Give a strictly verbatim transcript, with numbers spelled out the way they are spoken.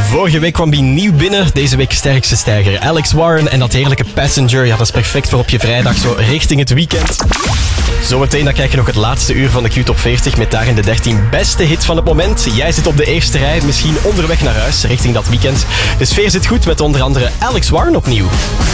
Vorige week kwam die nieuw binnen, deze week sterkste stijger. Alex Warren en dat heerlijke Passenger, ja, dat is perfect voor op je vrijdag, zo richting het weekend. Zometeen dan krijg je nog het laatste uur van de Q-top veertig met daarin de dertien beste hits van het moment. Jij zit op de eerste rij, misschien onderweg naar huis, richting dat weekend. De sfeer zit goed met onder andere Alex Warren opnieuw.